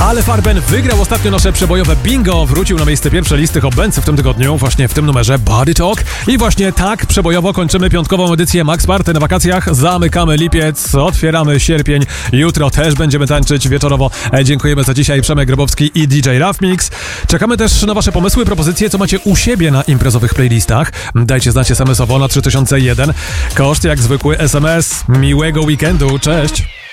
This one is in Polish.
Ale Farben wygrał ostatnio nasze przebojowe bingo, wrócił na miejsce pierwsze listy Hot w tym tygodniu, właśnie w tym numerze Body Talk. I właśnie tak przebojowo kończymy piątkową edycję Max Party na wakacjach. Zamykamy lipiec, otwieramy sierpień. Jutro też będziemy tańczyć wieczorowo. Dziękujemy za dzisiaj, Przemek Grabowski i DJ Rough Mix. Czekamy też na wasze pomysły, propozycje, co macie u siebie na imprezowych playlistach. Dajcie znać SMS-owo na 3001. Koszt jak zwykły SMS. Miłego weekendu, cześć!